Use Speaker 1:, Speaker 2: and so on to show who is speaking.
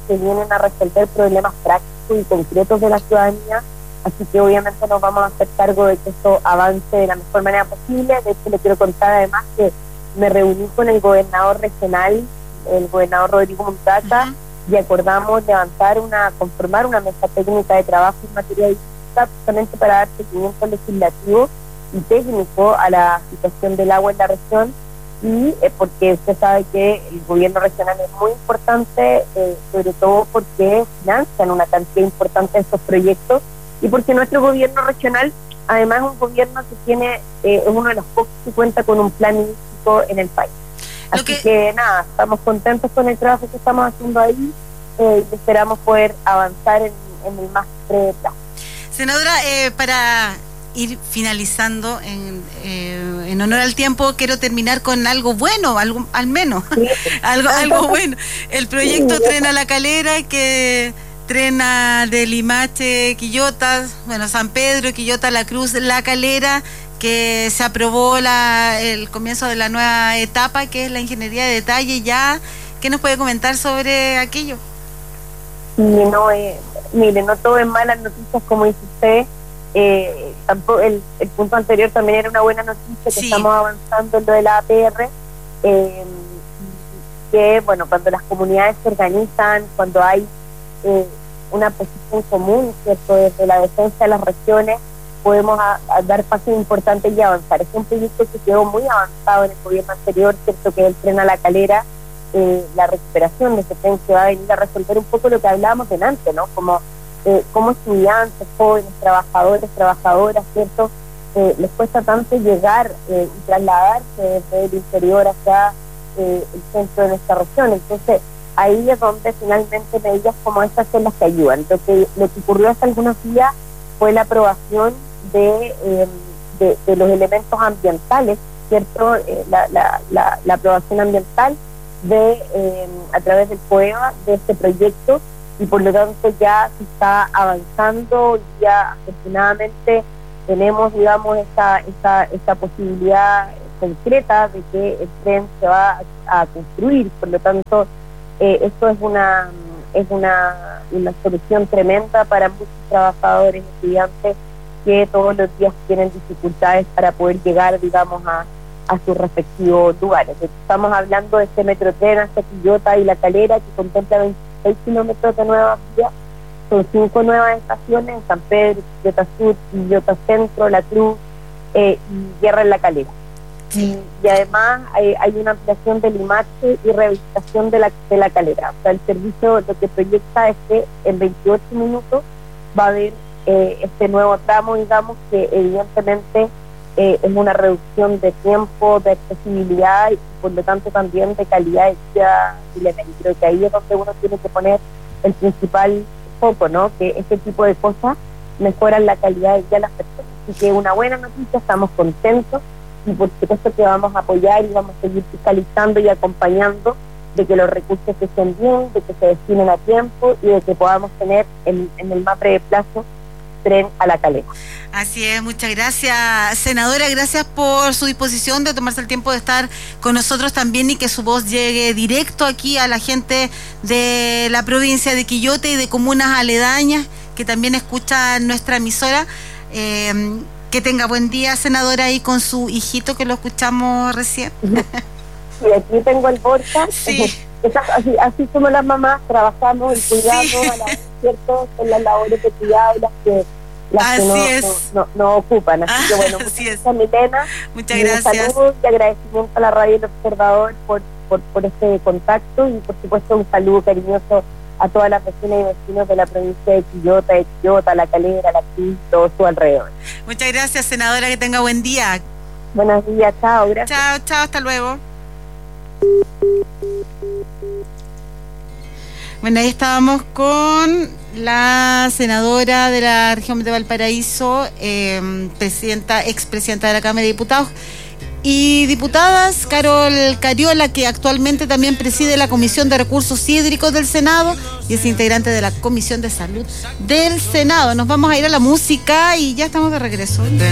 Speaker 1: que vienen a resolver problemas prácticos y concretos de la ciudadanía, así que obviamente nos vamos a hacer cargo de que esto avance de la mejor manera posible. De hecho, le quiero contar además que me reuní con el gobernador regional, el gobernador Rodrigo Mundaca, y acordamos conformar una mesa técnica de trabajo en materia de vivienda, justamente para dar seguimiento legislativo y técnico a la situación del agua en la región, y porque usted sabe que el gobierno regional es muy importante, sobre todo porque financian una cantidad importante de estos proyectos, y porque nuestro gobierno regional además es un gobierno que tiene, es uno de los pocos que cuenta con un plan hídrico en el país. Así que nada, estamos contentos con el trabajo que estamos haciendo ahí, y esperamos poder avanzar en el más breve plazo.
Speaker 2: Senadora, para ir finalizando, en honor al tiempo, quiero terminar con algo bueno, algo al menos, sí. algo bueno. El proyecto Tren a La Calera, que trena de Limache, Quillota, San Pedro, Quillota, La Cruz, La Calera, que se aprobó el comienzo de la nueva etapa, que es la ingeniería de detalle ya. ¿Qué nos puede comentar sobre aquello?
Speaker 1: Mire, no todo es malas noticias, como dice usted. Tampoco el punto anterior también era una buena noticia, que estamos avanzando en lo de la APR, que cuando las comunidades se organizan, cuando hay una posición común, ¿cierto?, desde la defensa de las regiones, podemos dar pasos importantes y avanzar. Es un proyecto que quedó muy avanzado en el gobierno anterior, ¿cierto?, que es el Tren a La Calera, la recuperación de ese tren, que va a venir a resolver un poco lo que hablábamos delante, ¿no? Como estudiantes, jóvenes, trabajadores, trabajadoras, ¿cierto?, les cuesta tanto llegar y trasladarse desde el interior hacia el centro de nuestra región. Entonces, ahí es donde finalmente medidas como estas son las que ayudan. Lo que ocurrió hace algunos días fue la aprobación de los elementos ambientales, ¿cierto?, la aprobación ambiental a través del COEVA de este proyecto, y por lo tanto ya se está avanzando, y ya afortunadamente tenemos, digamos, esta posibilidad concreta de que el tren se va a construir. Por lo tanto, esto es una solución tremenda para muchos trabajadores, estudiantes que todos los días tienen dificultades para poder llegar, digamos, a sus respectivos lugares. Estamos hablando de este metrotren hasta Quillota y La Calera, que contempla 26 kilómetros de nuevas vías. Son 5 nuevas estaciones en San Pedro, Quillota Sur, Quillota Centro, La Cruz y Guerra en La Calera. Y además hay una ampliación de Limache y rehabilitación de la Calera. O sea, el servicio lo que proyecta es que en 28 minutos va a haber este nuevo tramo, digamos, que evidentemente es una reducción de tiempo, de accesibilidad y por lo tanto también de calidad de vida chilena. Y creo que ahí es donde uno tiene que poner el principal foco, ¿no? Que este tipo de cosas mejoran la calidad de vida de las personas. Así que una buena noticia, estamos contentos, y por supuesto que vamos a apoyar y vamos a seguir fiscalizando y acompañando de que los recursos se estén bien, de que se destinen a tiempo y de que podamos tener en el más breve plazo Tren a La Calera.
Speaker 2: Así es, muchas gracias, senadora, gracias por su disposición de tomarse el tiempo de estar con nosotros también, y que su voz llegue directo aquí a la gente de la provincia de Quillota y de comunas aledañas que también escuchan nuestra emisora. Que tenga buen día, senadora, ahí con su hijito que lo escuchamos recién.
Speaker 1: Sí, aquí tengo el Borja. Sí. Así somos las mamás, trabajamos y cuidamos a la vez, ¿cierto? Son las labores de cuidado las que no ocupan. Así que bueno, muchas gracias, Milena.
Speaker 2: Muchas gracias.
Speaker 1: Saludos y agradecimiento a la Radio El Observador por este contacto, y por supuesto un saludo cariñoso a todas las vecinas y vecinos de la provincia de Quillota, La Calera, La Cruz, todo su alrededor.
Speaker 2: Muchas gracias, senadora, que tenga buen día.
Speaker 1: Buenos días, chao, gracias.
Speaker 2: Chao, hasta luego. Bueno, ahí estábamos con la senadora de la región de Valparaíso, expresidenta de la Cámara de Diputados y diputadas, Carol Cariola, que actualmente también preside la Comisión de Recursos Hídricos del Senado y es integrante de la Comisión de Salud del Senado. Nos vamos a ir a la música y ya estamos de regreso.